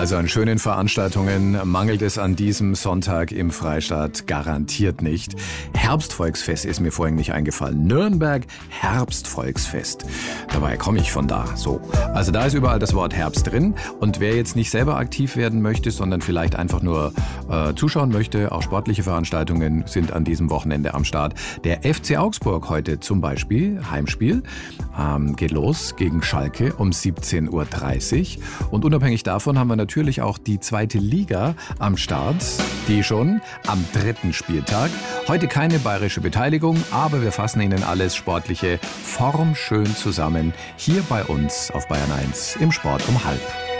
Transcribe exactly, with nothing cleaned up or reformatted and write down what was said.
Also an schönen Veranstaltungen mangelt es an diesem Sonntag im Freistaat garantiert nicht. Herbstvolksfest ist mir vorhin nicht eingefallen. Nürnberg Herbstvolksfest. Dabei komme ich von da. So. Also da ist überall das Wort Herbst drin. Und wer jetzt nicht selber aktiv werden möchte, sondern vielleicht einfach nur äh, zuschauen möchte, auch sportliche Veranstaltungen sind an diesem Wochenende am Start. Der F C Augsburg heute zum Beispiel, Heimspiel, ähm, geht los gegen Schalke um siebzehn Uhr dreißig. Und unabhängig davon haben wir natürlich auch die zweite Liga am Start, die schon am dritten Spieltag. Heute keine bayerische Beteiligung, aber wir fassen Ihnen alles Sportliche formschön zusammen hier bei uns auf Bayern eins im Sport um halb.